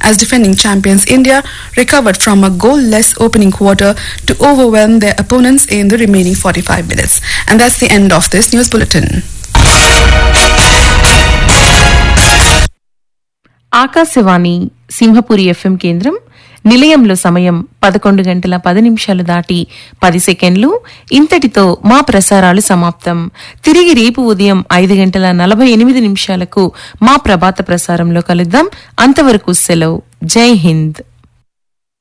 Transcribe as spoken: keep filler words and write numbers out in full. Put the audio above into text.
as defending champions India recovered from a goal-less opening quarter to overwhelm their opponents in the remaining forty-five minutes. And that's the end of this news bulletin. Akashvani Simhapuri FM కేంద్రం నిలయంలో సమయం పదకొండు గంటల పది నిమిషాలు దాటి పది సెకండ్లు. ఇంతటితో మా ప్రసారాలు సమాప్తం. తిరిగి రేపు ఉదయం ఐదు గంటల నలభై ఎనిమిది నిమిషాలకు మా ప్రభాత ప్రసారంలో కలుద్దాం. అంతవరకు సెలవు. జై హింద్.